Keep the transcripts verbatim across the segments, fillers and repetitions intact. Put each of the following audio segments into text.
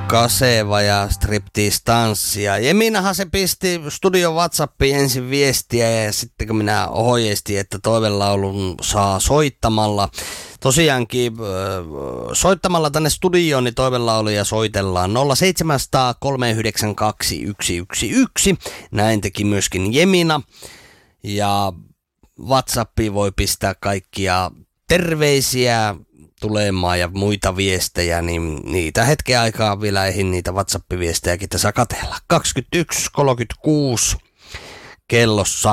Kaseva ja striptease-tanssia. Jeminahan se pisti studion WhatsAppiin ensin viestiä ja sitten kun minä ohjeistin, että toivelaulun saa soittamalla. Tosiaankin soittamalla tänne studioon, niin toivelauluja soitellaan nolla seitsemän nolla nolla kolme yhdeksän kaksi yksi yksi yksi. Näin teki myöskin Jemina. Ja WhatsAppiin voi pistää kaikkia terveisiä tulemaan ja muita viestejä, niin niitä hetken aikaa vielä eihin niitä WhatsApp-viestejäkin tässä katsella. kaksikymmentäyksi kolmekymmentäkuusi kellossa.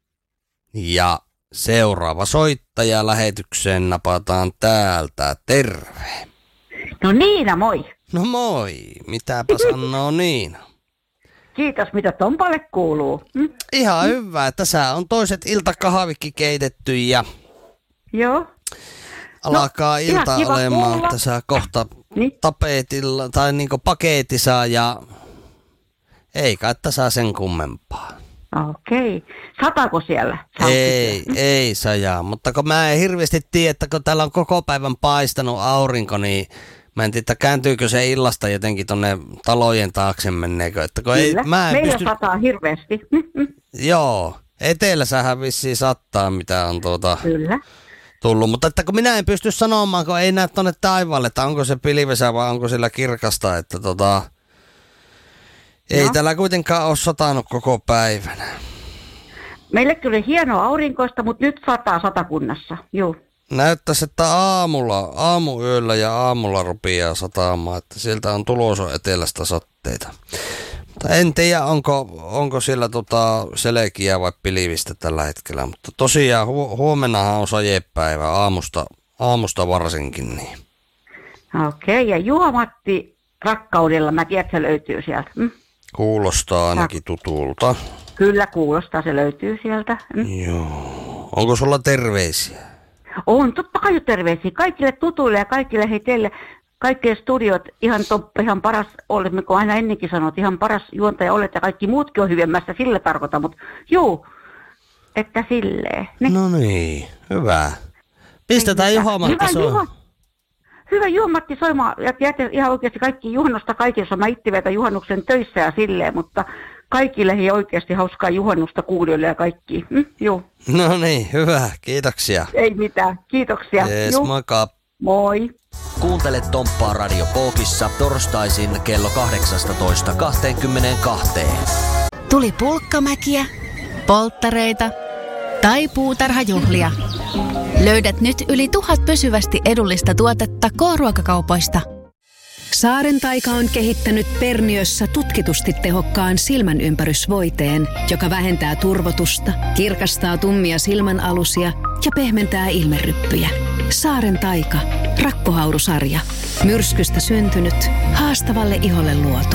Ja seuraava soittaja lähetykseen napataan täältä. Terve. No Niina, moi. No moi. Mitäpä sanoo Niina? Kiitos, mitä Tompalle kuuluu. Hm? Ihan hm? hyvä. Tässä on toiset iltakahvikki keitetty ja joo. Alkaa no, ilta olemaan kuulla. tässä kohta niin? tapetilla tai niinku paketissa ja ei kai tässä sen kummempaa. Okei. Okay. Sataako siellä? Ei, ei sajaa, mutta kun mä en hirveästi tiedä, että kun täällä on koko päivän paistanut aurinko, niin mä en tiedä, että kääntyykö se illasta jotenkin tonne talojen taakse menneekö. Että kun ei, mä en meillä pysty... sataa hirveästi. Joo, eteläsähän vissiin sattaa, mitä on tuota... Kyllä. tullut, mutta että kun minä en pysty sanomaan, kun ei näe tuonne taivaalle, että onko se pilvesä vai onko sillä kirkasta, että tota, ei no. Täällä kuitenkaan ole satanut koko päivänä. Meille kyllä hienoa aurinkoista, mutta nyt sataa Satakunnassa, joo. Näyttäisi, että aamulla, aamuyöllä ja aamulla rupeaa sataamaan, että sieltä on tulossa etelästä satteita. Mutta en tiedä, onko, onko siellä tota selkiä vai pilvistä tällä hetkellä, mutta tosiaan hu- huomennahan on sajepäivä aamusta, aamusta varsinkin. Niin. Okei, ja Juha-Matti rakkaudella, mä tiedän, että se löytyy sieltä. Mm? Kuulostaa ainakin tutulta. Kyllä kuulostaa, se löytyy sieltä. Mm? Joo. Onko sulla terveisiä? On, totta kai terveisiä. Kaikille tutuille ja kaikille hei teille. Kaikkien studiot, ihan toppa, ihan paras, olemme, kun aina ennenkin sanot, ihan paras juontaja olet ja kaikki muutkin on hyvämmässä, sillä tarkoita, mutta juu, että silleen. Ne. No niin, hyvä. Pistetään Juha-Matti soimaan. Hyvä Juha-Matti soimaan, ja jätä ihan oikeasti kaikki juhannusta kaikissa, mä itse vetä juhannuksen töissä ja silleen, mutta kaikille ei oikeasti hauskaa juhannusta kuulijoille ja kaikki. Hm, juu. No niin, hyvä, kiitoksia. Ei mitään, kiitoksia. Jees, moikka. Moi. Kuuntele Tomppaa Radio Pookissa torstaisin kello kahdeksastatoista kaksikymmentäkaksi. Tuli pulkkamäkiä, polttareita tai puutarhajuhlia. Löydät nyt yli tuhat pysyvästi edullista tuotetta K-ruokakaupoista. Saaren taika on kehittänyt Perniössä tutkitusti tehokkaan silmänympärysvoiteen, joka vähentää turvotusta, kirkastaa tummia silmänalusia ja pehmentää ilmeryppyjä. Saaren taika. Rakkohaurusarja. Myrskystä syntynyt, haastavalle iholle luotu.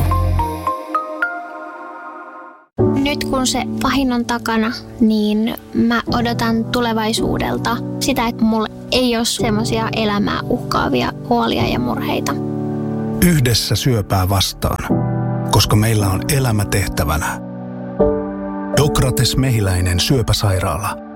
Nyt kun se pahin on takana, niin mä odotan tulevaisuudelta sitä, että mulla ei ole semmoisia elämää uhkaavia huolia ja murheita. Yhdessä syöpää vastaan, koska meillä on elämä tehtävänä. Dokrates Mehiläinen syöpäsairaala.